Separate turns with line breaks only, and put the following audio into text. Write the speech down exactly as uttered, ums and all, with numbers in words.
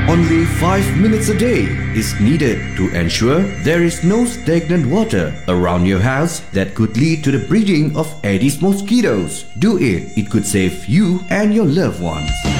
Only five minutes a day is needed to ensure there is no stagnant water around your house that could lead to the breeding of Aedes mosquitoes. Do it, it could save you and your loved ones.